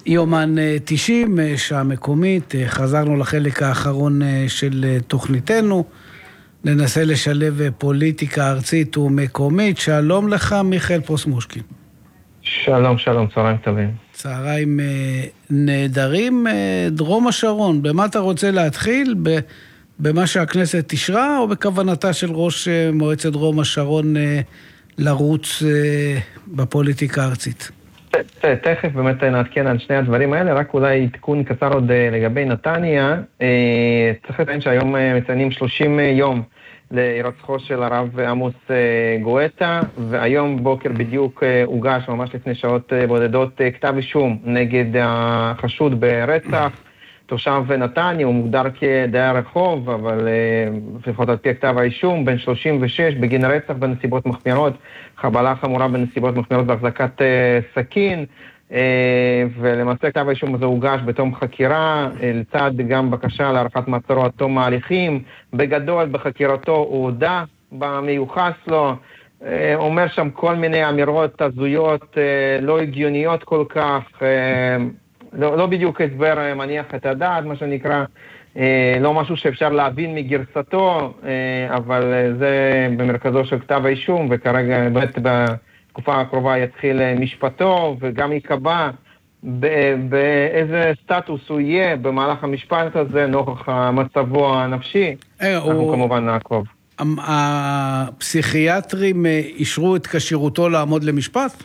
יומן 90, שעה מקומית. חזרנו לחלק האחרון של תוכניתנו. ננסה לשלב פוליטיקה ארצית ומקומית. שלום לך, מיכאל פרוסמושקין. שלום, צהריים טובים. צהריים נהדרים. דרום השרון, במה אתה רוצה להתחיל? במה שהכנסת תשרה, או בכוונתה של ראש מועצת דרום השרון לרוץ בפוליטיקה הארצית? תכף באמת נעדכן על שני הדברים האלה, רק אולי תיקון קצר עוד לגבי נתניה. צריך לציין שהיום מציינים 30 יום להירצחו של הרב עמוס גואטה, והיום בוקר בדיוק הוגש ממש לפני שעות בודדות כתב אישום נגד החשוד ברצח תושב נתניה. הוא מוגדר כדייר רחוב, אבל לפחות על פי כתב האישום, בן 36 בגין רצח בנסיבות מחמירות, חבלה חמורה בנסיבות מחמירות בהחזקת סכין, ולמעשה כתב האישום הזה הוגש בתום חקירה, לצד גם בקשה להארכת מעצרו עד תום ההליכים. בגדול בחקירתו הוא הודה במיוחס לו, אומר שם כל מיני אמירות הזויות, לא הגיוניות כל כך, לא בדיוק הסבר מניח את הדעת, מה שנקרא, לא משהו שאפשר להבין מגרסתו, אבל זה במרכזו של כתב האישום, וכרגע באמת בתקופה הקרובה יתחיל משפטו, וגם יקבע באיזה סטטוס הוא יהיה במהלך המשפט הזה, נוכח מצבו הנפשי. אנחנו כמובן נעקוב. הפסיכיאטרים אישרו את כשירותו לעמוד למשפט?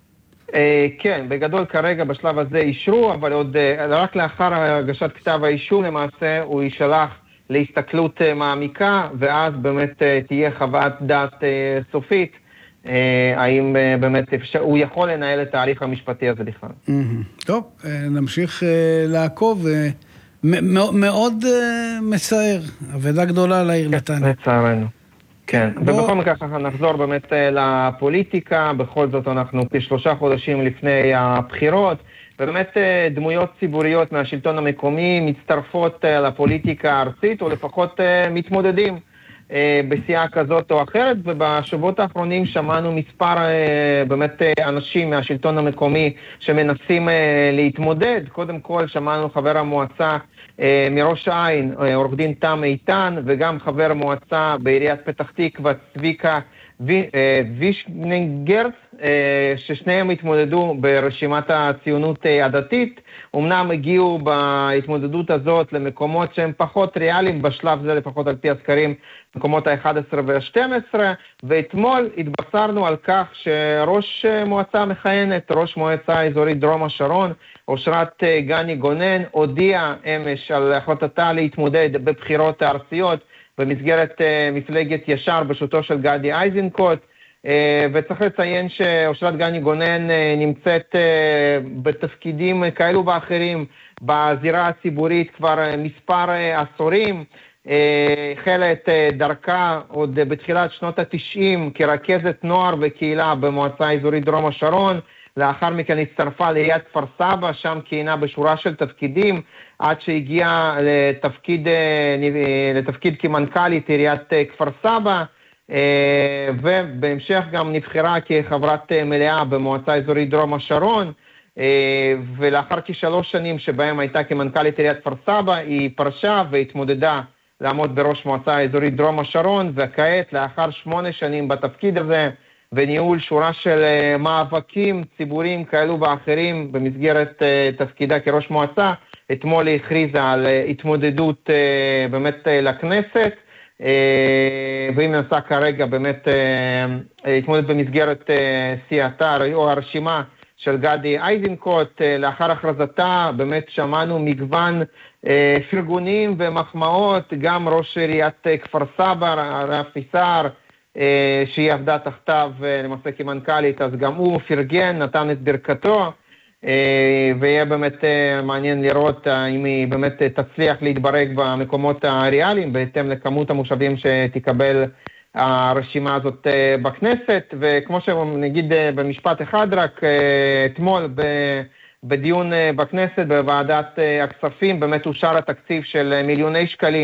כן, בגדול כרגע בשלב הזה אישרו, אבל עוד רק לאחר הגשת כתב האישום למעשה הוא יישלח להסתכלות מעמיקה, ואז באמת תהיה חוות דעת סופית, האם באמת הוא יכול לנהל את ההליך המשפטי הזה בכלל. טוב, נמשיך לעקוב. מאוד מצער, עבודה גדולה לעיר נתניה. לצערנו. כן, ובכל מקרה נחזור באמת לפוליטיקה. בכל זאת אנחנו כ3 חודשים לפני הבחירות, ובאמת דמויות ציבוריות מהשלטון המקומי מצטרפות לפוליטיקה הארצית, או לפחות מתמודדים בסיעה כזאת או אחרת, ובשבועות האחרונים שמענו מספר באמת אנשים מהשלטון המקומי שמנסים להתמודד. קודם כל שמענו חבר המועצה מראש העין, עורך דין תם איתן, וגם חבר מועצה בעיריית פתח תקווה, צביקה וישנגרט, ששניהם התמודדו ברשימת הציונות הדתית. אמנם הגיעו בהתמודדות הזאת למקומות שהם פחות ריאליים בשלב זה, לפחות על פי הסקרים, מקומות ה-11 וה-12, ואתמול התבשרנו על כך שראש מועצה מכהנת, ראש מועצה אזורית דרום השרון, אושרת גני גונן, הודיעה אמש על החלטתה להתמודד בבחירות הארציות במסגרת מפלגת ישר בראשותו של גדי איזנקוט, וצריך לציין שאושרת גני גונן נמצאת בתפקידים כאלו ואחרים בזירה הציבורית כבר מספר עשורים. החלה את דרכה עוד בתחילת שנות ה-90 כרכזת נוער וקהילה במועצה האזורית דרום השרון. לאחר מכן הצטרפה לעיריית כפר סבא, שם כיהנה בשורה של תפקידים, עד שהגיעה לתפקיד כמנכ"לית עיריית כפר סבא, ובהמשך גם נבחרה כחברת מלאה במועצה האזורית דרום השרון, ולאחר כ3 שנים שבהם הייתה כמנכ"לית עיריית כפר סבא, היא פרשה והתמודדה לעמוד בראש מועצה האזורית דרום השרון, וכעת לאחר 8 שנים בתפקיד הזה, וניהול שורה של מאבקים ציבוריים כאלו ואחרים במסגרת תפקידה כראש מועצה, אתמול היא הכריזה על התמודדות באמת לכנסת, והיא מנסה כרגע באמת להתמודד במסגרת סיעתה או הרשימה של גדי איזנקוט. לאחר הכרזתה באמת שמענו מגוון פרגונים ומחמאות, גם ראש עיריית כפר סבא, רפי סער, שהיא עבדה תחתיו למעשה כמנכ"לית, אז גם הוא פרגן, נתן את ברכתו, ויהיה באמת מעניין לראות אם היא באמת תצליח להתברג במקומות הריאליים, בהתאם לכמות המושבים שתקבל הרשימה הזאת בכנסת. וכמו שנגיד במשפט אחד רק, אתמול בדיון בכנסת בוועדת הכספים באמת אושר התקציב של מיליוני שקלים